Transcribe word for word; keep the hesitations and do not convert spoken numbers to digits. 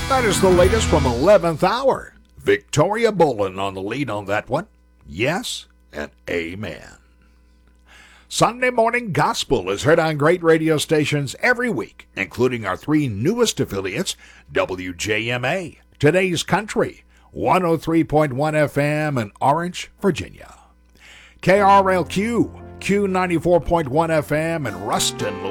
That is the latest from eleventh hour. Victoria Bolin on the lead on that one. Yes and amen. Sunday Morning Gospel is heard on great radio stations every week, including our three newest affiliates, W J M A, Today's Country, one oh three point one F M in Orange, Virginia. K R L Q, Q ninety-four point one F M in Ruston,